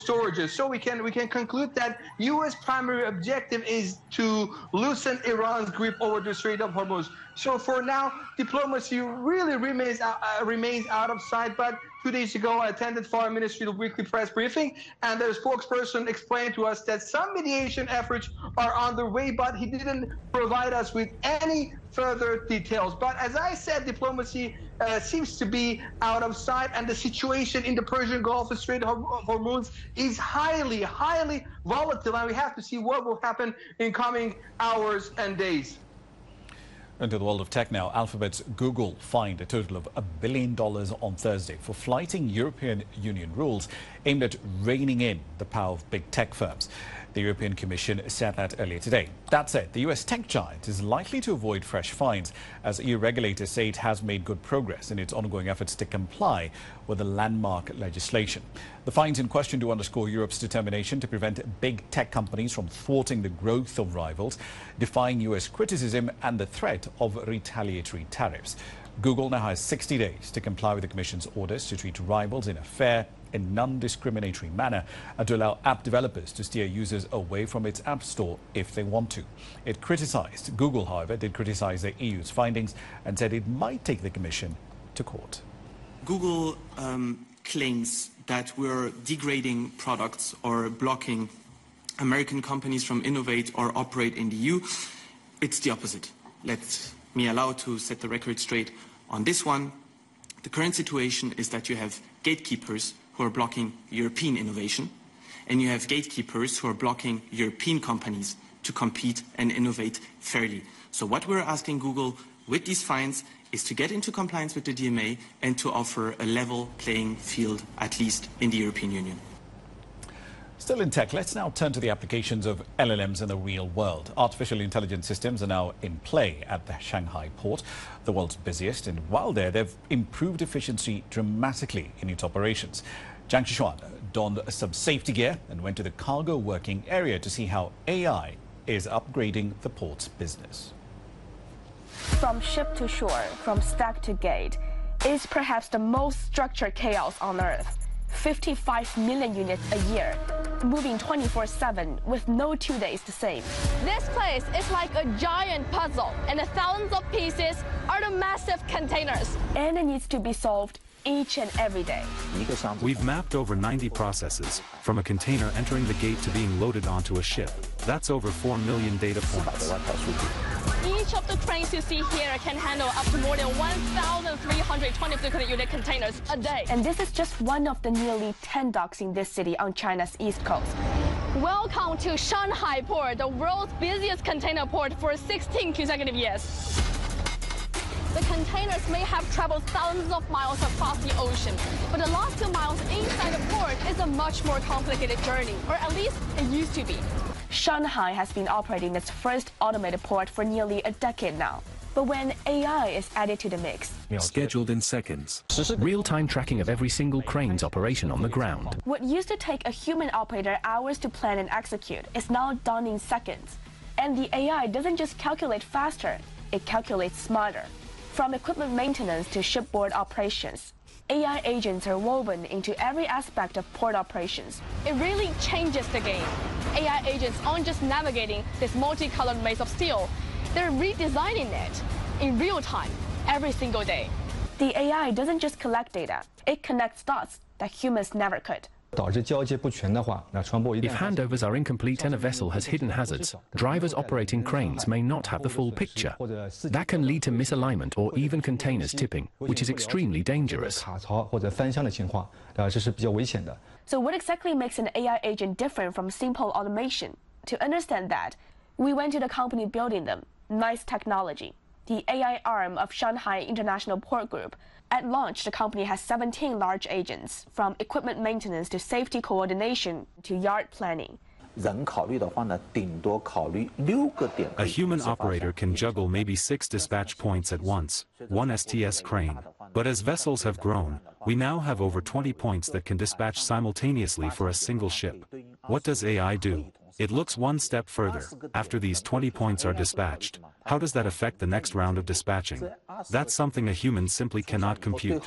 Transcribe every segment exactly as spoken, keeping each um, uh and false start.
storages. So we can we can conclude that U S primary objective is to loosen Iran's grip over the Strait of Hormuz. So for now, diplomacy really remains uh, remains out of sight. But two days ago, I attended Foreign Ministry's weekly press briefing, and the spokesperson explained to us that some mediation efforts are underway, but he didn't provide us with any further details. But as I said, diplomacy uh, seems to be out of sight, and the situation in the Persian Gulf, the Strait of Hormuz, is highly, highly volatile, and we have to see what will happen in coming hours and days. Into the world of tech now, Alphabet's Google fined a total of a billion dollars on Thursday for flighting European Union rules aimed at reining in the power of big tech firms. The European Commission said that earlier today. That said, the U S tech giant is likely to avoid fresh fines, as E U regulators say it has made good progress in its ongoing efforts to comply with the landmark legislation. The fines in question do underscore Europe's determination to prevent big tech companies from thwarting the growth of rivals, defying U S criticism and the threat of retaliatory tariffs. Google now has sixty days to comply with the Commission's orders to treat rivals in a fair and non-discriminatory manner and to allow app developers to steer users away from its app store if they want to. It criticized, Google, however, did criticize the E U's findings and said it might take the Commission to court. Google um, claims that we're degrading products or blocking American companies from innovate or operate in the E U. It's the opposite. Let me allow to set the record straight on this one. The current situation is that you have gatekeepers who are blocking European innovation, and you have gatekeepers who are blocking European companies to compete and innovate fairly. So what we're asking Google with these fines is to get into compliance with the D M A and to offer a level playing field, at least in the European Union. Still in tech, let's now turn to the applications of L L Ms in the real world. Artificial intelligence systems are now in play at the Shanghai port, the world's busiest, and while there, they've improved efficiency dramatically in its operations. Jiang Xishuan donned some safety gear and went to the cargo working area to see how A I is upgrading the port's business. From ship to shore, from stack to gate, is perhaps the most structured chaos on Earth. fifty-five million units a year, moving twenty-four seven with no two days the same. This place is like a giant puzzle, and the thousands of pieces are the massive containers. And it needs to be solved each and every day. We've mapped over ninety processes, from a container entering the gate to being loaded onto a ship. That's over four million data points. Each of the cranes you see here can handle up to more than one thousand three hundred twenty unit containers a day. And this is just one of the nearly ten docks in this city on China's east coast. Welcome to Shanghai Port, the world's busiest container port for sixteen consecutive years. The containers may have traveled thousands of miles across the ocean, but the last two miles inside the port is a much more complicated journey, or at least it used to be. Shanghai has been operating its first automated port for nearly a decade now. But when A I is added to the mix, scheduled in seconds, real-time tracking of every single crane's operation on the ground. What used to take a human operator hours to plan and execute is now done in seconds. And the A I doesn't just calculate faster, it calculates smarter. From equipment maintenance to shipboard operations, A I agents are woven into every aspect of port operations. It really changes the game. A I agents aren't just navigating this multicolored maze of steel, they're redesigning it in real time, every single day. The A I doesn't just collect data, it connects dots that humans never could. If handovers are incomplete and a vessel has hidden hazards, drivers operating cranes may not have the full picture. That can lead to misalignment or even containers tipping, which is extremely dangerous. So what exactly makes an A I agent different from simple automation? To understand that, we went to the company building them, NICE Technology, the A I arm of Shanghai International Port Group. At launch, the company has seventeen large agents, from equipment maintenance to safety coordination to yard planning. A human operator can juggle maybe six dispatch points at once, one S T S crane. But as vessels have grown, we now have over twenty points that can dispatch simultaneously for a single ship. What does A I do? It looks one step further. After these twenty points are dispatched, how does that affect the next round of dispatching? That's something a human simply cannot compute.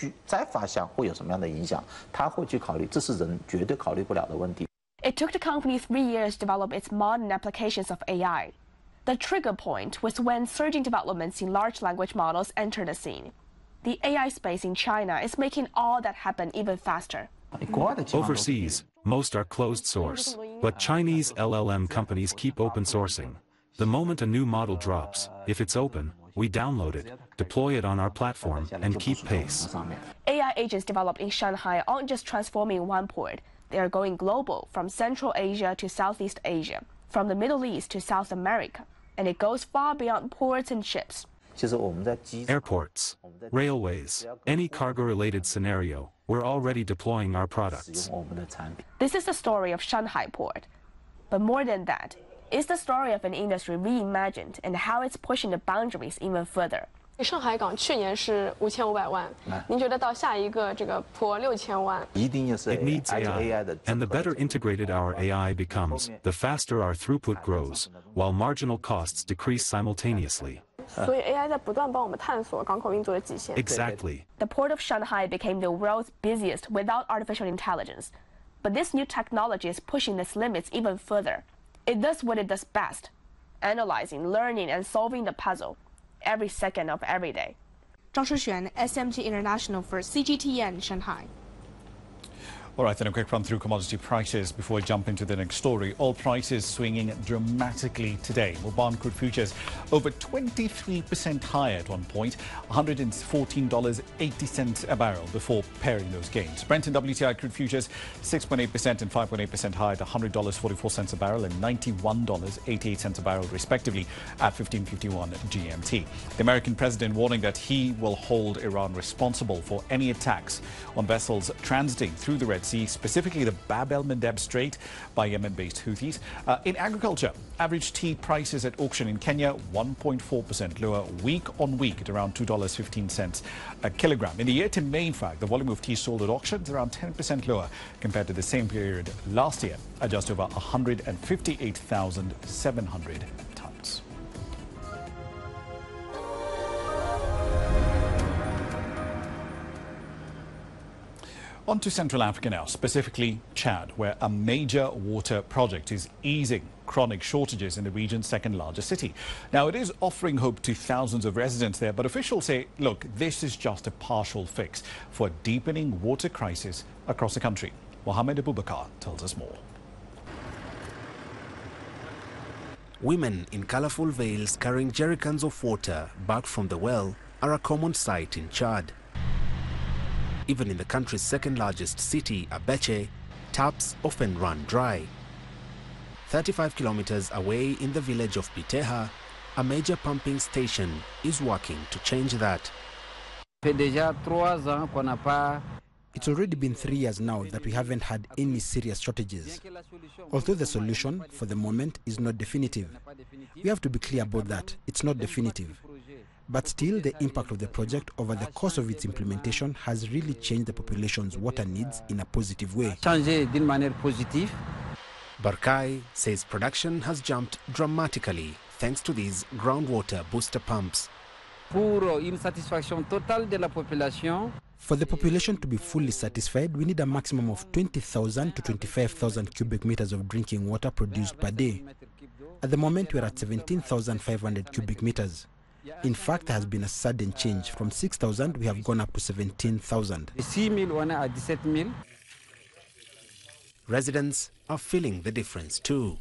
It took the company three years to develop its modern applications of A I. The trigger point was when surging developments in large language models entered the scene. The A I space in China is making all that happen even faster. Overseas, most are closed source, but Chinese L L M companies keep open sourcing. The moment a new model drops, if it's open, we download it, deploy it on our platform, and keep pace. A I agents developed in Shanghai aren't just transforming one port. They are going global, from Central Asia to Southeast Asia, from the Middle East to South America, and it goes far beyond ports and ships. Airports, railways, any cargo-related scenario, we're already deploying our products. This is the story of Shanghai Port. But more than that, it's the story of an industry reimagined and how it's pushing the boundaries even further. 上海港去年是五千五百万，您觉得到下一个这个坡六千万？ It needs A I, and the better integrated our A I becomes, the faster our throughput grows, while marginal costs decrease simultaneously. 所以 A I 在不断帮我们探索港口运作的极限。 Exactly. The port of Shanghai became the world's busiest without artificial intelligence. But this new technology is pushing its limits even further. It does what it does best: analyzing, learning, and solving the puzzle every second of every day. 张诗璇, S M T International for C G T N Shanghai. All right, then a quick run through commodity prices before we jump into the next story. Oil prices swinging dramatically today. Mobile crude futures over twenty-three percent higher at one point, one hundred fourteen dollars and eighty cents a barrel before pairing those gains. Brent and W T I crude futures six point eight percent and five point eight percent higher at one hundred dollars and forty-four cents a barrel and ninety-one dollars and eighty-eight cents a barrel respectively at fifteen fifty-one G M T. The American president warning that he will hold Iran responsible for any attacks on vessels transiting through the Red Sea, specifically the Bab el-Mandeb Strait by Yemen-based Houthis. Uh, in agriculture, average tea prices at auction in Kenya one point four percent lower week on week at around two dollars and fifteen cents a kilogram. In the year to May, in fact, the volume of tea sold at auction is around ten percent lower compared to the same period last year, at just over one hundred fifty-eight thousand seven hundred tons. On to Central Africa now, specifically Chad, where a major water project is easing chronic shortages in the region's second largest city. Now, it is offering hope to thousands of residents there, but officials say, look, this is just a partial fix for a deepening water crisis across the country. Mohamed Abubakar tells us more. Women in colorful veils carrying jerrycans of water back from the well are a common sight in Chad. Even in the country's second-largest city, Abeche, taps often run dry. thirty-five kilometers away in the village of Biteha, a major pumping station is working to change that. It's already been three years now that we haven't had any serious shortages. Although the solution, for the moment, is not definitive. We have to be clear about that. It's not definitive. But still, the impact of the project over the course of its implementation has really changed the population's water needs in a positive way. Barkai says production has jumped dramatically thanks to these groundwater booster pumps. For the population to be fully satisfied, we need a maximum of twenty thousand to twenty-five thousand cubic meters of drinking water produced per day. At the moment, we're at seventeen thousand five hundred cubic meters. In fact, there has been a sudden change. From six thousand, we have gone up to seventeen thousand. Residents are feeling the difference too.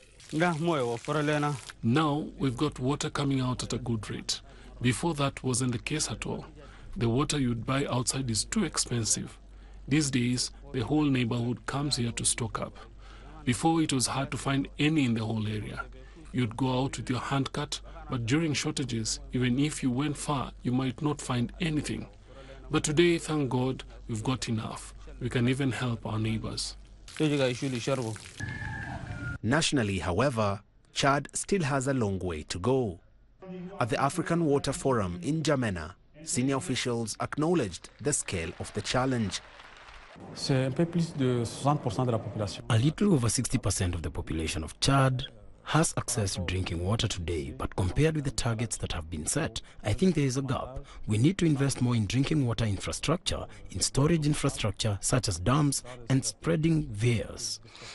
Now we've got water coming out at a good rate. Before that wasn't the case at all. The water you'd buy outside is too expensive. These days, the whole neighborhood comes here to stock up. Before, it was hard to find any in the whole area. You'd go out with your handcart, but during shortages, even if you went far, you might not find anything. But today, thank God, we've got enough. We can even help our neighbors. Nationally, however, Chad still has a long way to go. At the African Water Forum in N'Djamena, senior officials acknowledged the scale of the challenge. A little over sixty percent of the population of Chad has access to drinking water today, but compared with the targets that have been set, I think there is a gap. We need to invest more in drinking water infrastructure, in storage infrastructure such as dams and spreading weirs.